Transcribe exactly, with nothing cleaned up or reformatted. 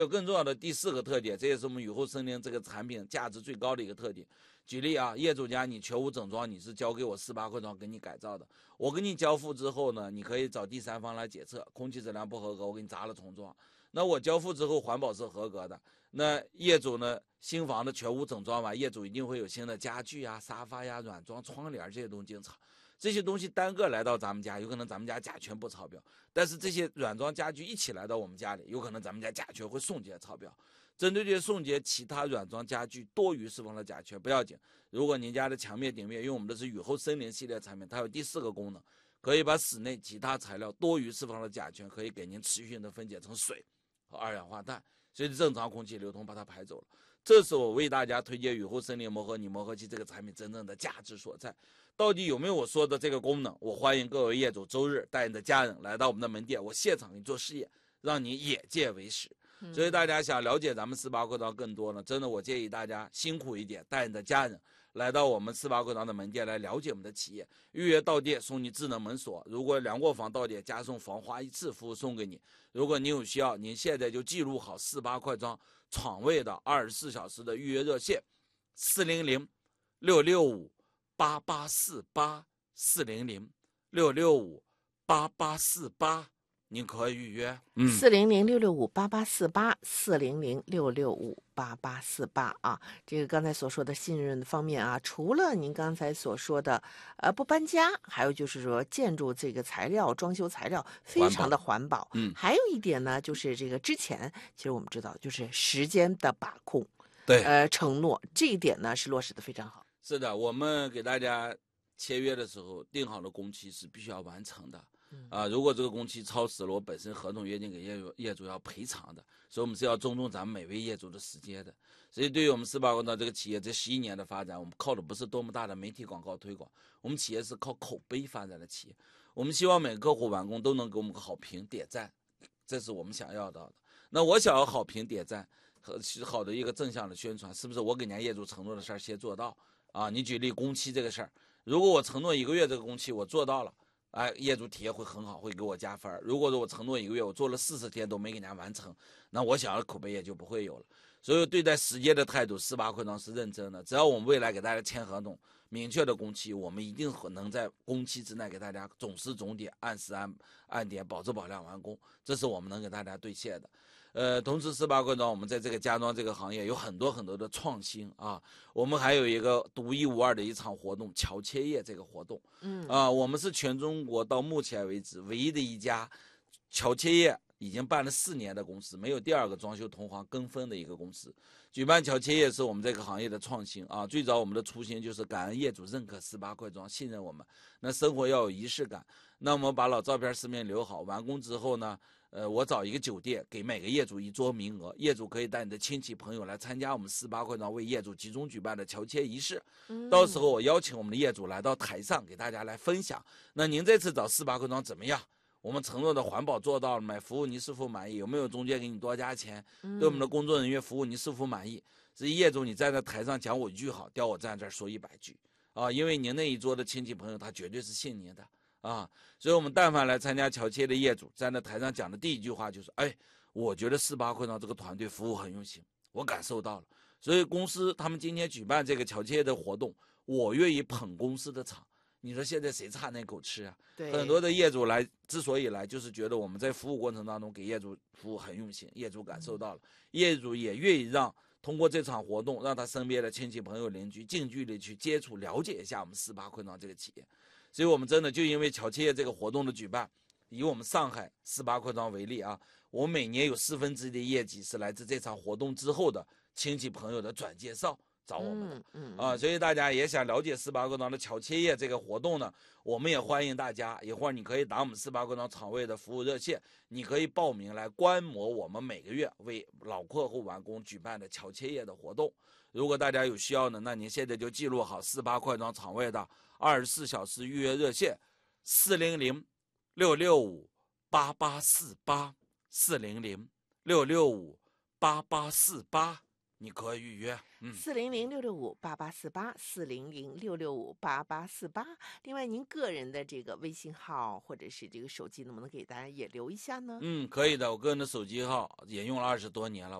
有更重要的第四个特点，这也是我们雨后森林这个产品价值最高的一个特点。举例啊，业主家你全屋整装，你是交给我四八快装给你改造的，我给你交付之后呢，你可以找第三方来检测，空气质量不合格，我给你砸了重装。那我交付之后环保是合格的，那业主呢新房的全屋整装完，业主一定会有新的家具呀、沙发呀、软装、窗帘这些东西进场。这些东西单个来到咱们家，有可能咱们家甲醛不超标，但是这些软装家具一起来到我们家里，有可能咱们家甲醛会送检超标。针对这些送检其他软装家具多余释放的甲醛不要紧，如果您家的墙面顶面用我们的是雨后森林系列产品，它有第四个功能，可以把室内其他材料多余释放的甲醛可以给您持续性的分解成水和二氧化碳，随着正常空气流通把它排走了。这是我为大家推荐雨后森林磨合泥磨合器这个产品真正的价值所在。到底有没有我说的这个功能？我欢迎各位业主周日带你的家人来到我们的门店，我现场给你做试验，让你眼见为实。所以大家想了解咱们四八快装更多呢，真的我建议大家辛苦一点，带你的家人来到我们四八快装的门店来了解我们的企业。预约到店送你智能门锁，如果量过房到店加送防滑一次服务送给你。如果您有需要，您现在就记录好四八快装床位的二十四小时的预约热线：四零零六六五八八四八，四零零六六五八八四八。您可以预约， 嗯，四零零六六五八八四八，四零零六六五八八四八啊。这个刚才所说的信任方面啊，除了您刚才所说的呃不搬家，还有就是说建筑这个材料、装修材料非常的环保。 嗯， 还有一点呢，就是这个之前其实我们知道，就是时间的把控， 对， 呃，承诺这一点呢是落实的非常好。 是的，我们给大家签约的时候定好的工期是必须要完成的。啊，如果这个工期超时了，我本身合同约定给业主业主要赔偿的，所以我们是要尊重咱们每位业主的时间的。所以对于我们四八快装这个企业这十一年的发展，我们靠的不是多么大的媒体广告推广，我们企业是靠口碑发展的企业。我们希望每个客户完工都能给我们个好评点赞，这是我们想要到的。那我想要好评点赞和好的一个正向的宣传，是不是我给人家业主承诺的事儿先做到啊？你举例工期这个事儿，如果我承诺一个月这个工期我做到了，哎，业主体验会很好，会给我加分。如果说我承诺一个月，我做了四十天都没给人家完成，那我想要的口碑也就不会有了。所以对待时间的态度，四八快装是认真的。只要我们未来给大家签合同，明确的工期，我们一定能在工期之内给大家总时总点、按时按按点、保质保量完工，这是我们能给大家兑现的。呃，同时四八快装我们在这个家装这个行业有很多很多的创新啊，我们还有一个独一无二的一场活动——乔切业这个活动。嗯啊，我们是全中国到目前为止唯一的一家乔切业已经办了四年的公司，没有第二个装修同行跟风的一个公司。举办乔切业是我们这个行业的创新啊，最早我们的初心就是感恩业主认可四八快装，信任我们。那生活要有仪式感，那我们把老照片四面留好，完工之后呢，呃，我找一个酒店，给每个业主一桌名额，业主可以带你的亲戚朋友来参加我们四八快装为业主集中举办的乔切仪式。嗯、到时候我邀请我们的业主来到台上，给大家来分享。那您这次找四八快装怎么样？我们承诺的环保做到了没？服务你是否满意？有没有中介给你多加钱？对我们的工作人员服务你是否满意？这业主你站在台上讲我一句好，调我站这儿说一百句啊！因为您那一桌的亲戚朋友他绝对是信您的啊！所以我们但凡来参加乔切的业主，站在台上讲的第一句话就是：哎，我觉得四八快装这个团队服务很用心，我感受到了。所以公司他们今天举办这个乔切的活动，我愿意捧公司的场。你说现在谁差那口吃啊？ 对， 很多的业主来，之所以来，就是觉得我们在服务过程当中给业主服务很用心，业主感受到了，嗯、业主也愿意让通过这场活动，让他身边的亲戚朋友邻居近距离去接触了解一下我们四八快装这个企业。所以我们真的就因为乔切业这个活动的举办，以我们上海四八快装为例啊，我们每年有四分之一的业绩是来自这场活动之后的亲戚朋友的转介绍。找我们的，嗯嗯啊，所以大家也想了解四八快装的乔切业这个活动呢，我们也欢迎大家。一会儿你可以打我们四八快装厂位的服务热线，你可以报名来观摩我们每个月为老客户完工举办的乔切业的活动。如果大家有需要呢，那您现在就记录好四八快装厂位的二十四小时预约热线：四零零六六五八八四八，四零零六六五八八四八。 你可以预约。嗯， 四零零六六五八八四八，四零零六六五八八四八。另外，您个人的这个微信号或者是这个手机，能不能给大家也留一下呢？ 嗯，可以的。我个人的手机号也用了二十多年了。